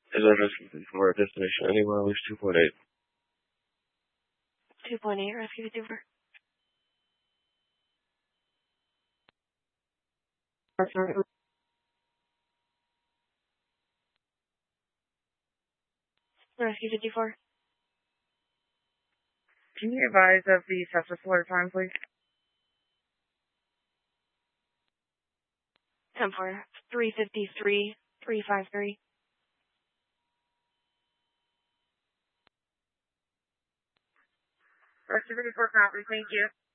Is address for our destination anywhere, at least 2.8. 2.8, rescue 54. Rescue 54. Can you advise of the suspect's alert time, please? 10-4, 353, 353. Rescue 54 copy, thank you.